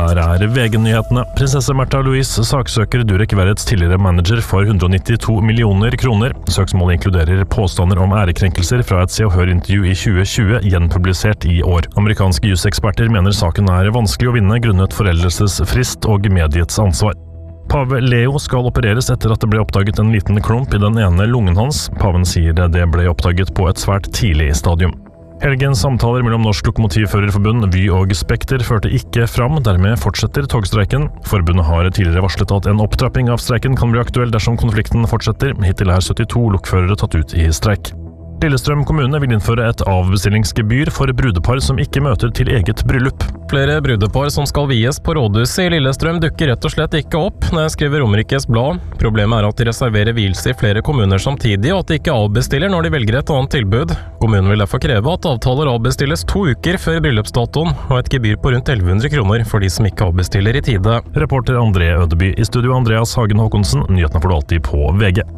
Her VG-nyhetene. Prinsesse Märtha Louise saksøker Durek Verrets tidligere manager for 192 millioner kroner. Søksmålet inkluderer påstander om ærekrenkelser fra et Se og Hør-intervju i 2020, gjenpublisert i år. Amerikanske juseksperter mener saken er vanskelig å vinne grunnet foreldelsesfrist og mediets ansvar. Pave Leo skal opereres etter at det ble oppdaget en liten klump i den ene lungen hans. Paven sier det ble oppdaget på et svært tidlig stadium. Helgens samtaler mellom Norsk Lokomotivførerforbund, Vy og Spekter førte ikke fram, dermed fortsetter togstreiken. Forbundet har tidligere varslet at en opptrapping av streiken kan bli aktuell dersom konflikten fortsetter. Hittil er 72 lokførere tatt ut i streik. Lillestrøm kommune vil innføre et avbestillingsgebyr for brudepar som ikke møter til eget bryllup. Flere brudepar som skal vies på rådhuset i Lillestrøm dukker rett og slett ikke opp, skriver Romerikes Blad. Problemet er at de reserverer vielse i flere kommuner samtidig, og at de ikke avbestiller når de velger et annet tilbud. Kommunen vil derfor kreve at avtaler avbestilles 2 uker før bryllupsdatoen, og et gebyr på rundt 1100 kroner for de som ikke avbestiller i tide. Reporter André Ødeby i studio. Andreas Hagen Håkonsen, nyhetene får du alltid på VG.